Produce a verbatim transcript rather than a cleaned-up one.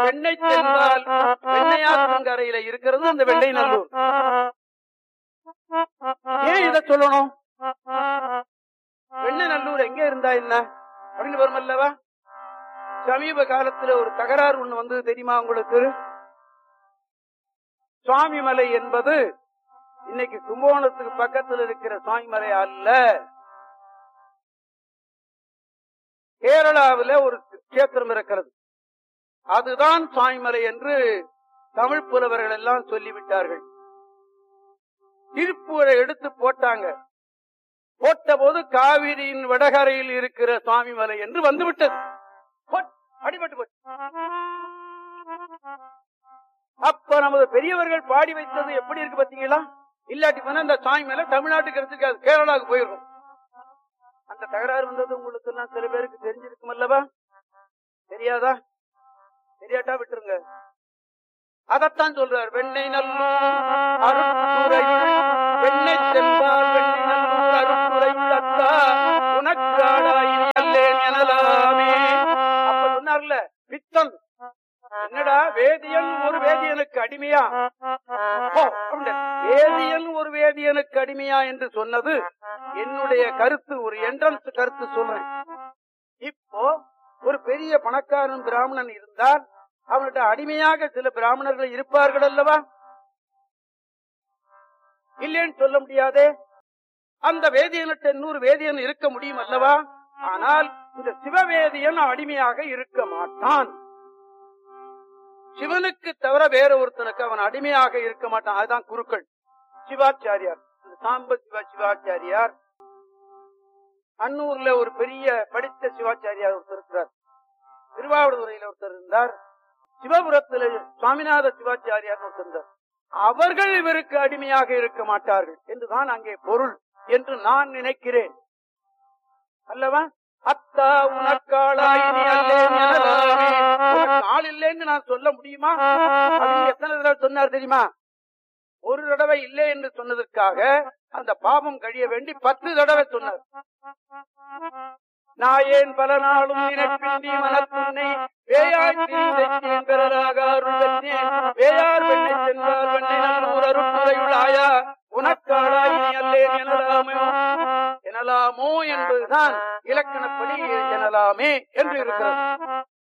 வெண்ணை தென்பால் வெண்ணையாற்றங்கரையில இருக்கிறது அந்த வெண்ணை நல்லூர். ஏன் இதை சொல்லணும்? வெண்ணை நல்லூர் எங்க இருந்தா என்ன அப்படின்னு வரும் அல்லவா? சமீப காலத்துல ஒரு தகராறு ஒண்ணு வந்தது தெரியுமா உங்களுக்கு? சுவாமிமலை என்பது இன்னைக்கு கும்பகோணத்துக்கு பக்கத்தில் இருக்கிற சுவாமிமலை அல்ல, கேரளாவில் ஒரு கஷேத்திரம் இருக்கிறது, அதுதான் சுவாமிமலை என்று தமிழ் புலவர்கள் எல்லாம் சொல்லிவிட்டார்கள். திருப்பூரை எடுத்து போட்டாங்க. போட்ட போது காவிரியின் வடகரையில் இருக்கிற சுவாமிமலை என்று வந்துவிட்டது. அடிபட்டு போச்சு. அப்ப நமது பெரியவர்கள் பாடி வைத்தது எப்படி இருக்கு பாத்தீங்களா? இல்லாட்டி போனா இந்த சுவாமிமலை தமிழ்நாட்டுக்கு எடுத்துக்காது, கேரளாவுக்கு போயிருக்கும். அந்த தகராறு வந்தது உங்களுக்கு எல்லாம் சில பேருக்கு தெரிஞ்சிருக்கும் அல்லவா? தெரியாதா? தெரியாட்டா விட்டுருங்க. அதத்தான் சொல்றார். வெண்ணை நல்லூர் அருட்துறை வெண்ணை சென்பால் வெண்ணை நல்லூர் அருட்துறை தத்தா உனக்காடாய் அல்லேன் எனலாமே. அப்ப சொன்னார்ல பித்தன், என்னடா வேதியன் ஒரு வேதியனுக்கு அடிமையா, வேதியன் ஒரு வேதியனுக்கு அடிமையா என்று சொன்னது என்னுடைய கருத்து, ஒரு என்ட்ரன்ஸ் கருத்து சொல்றேன். இப்போ ஒரு பெரிய பணக்காரன் பிராமணன் இருந்தால் அவனுடைய அடிமையாக சில பிராமணர்கள் இருப்பார்கள் அல்லவா? இல்லேன்னு சொல்ல முடியாதே. அந்த வேதியன்கிட்ட இன்னொரு வேதியன் இருக்க முடியும் அல்லவா? ஆனால் இந்த சிவவேதியன் அடிமையாக இருக்க மாட்டான். சிவனுக்கு தவிர வேற ஒருத்தனுக்கு அவன் அடிமையாக இருக்க மாட்டான். அதுதான் குருக்கள். சிவாச்சாரியார், சாம்ப சிவா சிவாச்சாரியார், அன்னூர்ல ஒரு பெரிய படித்த சிவாச்சாரியார் ஒருத்தர் இருக்கிறார், திருவாவூதுறையில ஒருத்தர் இருந்தார், சிவபுரத்தில் சுவாமிநாத சிவாச்சாரியார் ஒருத்தர் இருந்தார். அவர்கள் இவருக்கு அடிமையாக இருக்க மாட்டார்கள் என்றுதான் அங்கே பொருள் என்று நான் நினைக்கிறேன் அல்லவா? அத்தா உனக்காளாய் ஆள் இல்லைன்னு நான் சொல்ல முடியுமா? எத்தனை தடவை சொன்னார் தெரியுமா? ஒரு தடவை இல்லை என்று சொன்னதற்காக அந்த பாவம் கழிய வேண்டி பத்து தடவை சொன்னார். நாயேன் பல நாளும் நினைப்பின்றி மனத்துன்னை வேயாய் திரிந்தேன் பெறலாக அருள் பெற்றேன் வேயார் வெண்ணை சென்றார் வெண்ணை நல்லூர் அருட்துறையுள் ஆயா உனக்காளாய் நீ அல்லேன் எனலாமோ எனலாமோ என்பதுதான் இலக்கணப்படி எனலாமே என்று இருக்கிறது.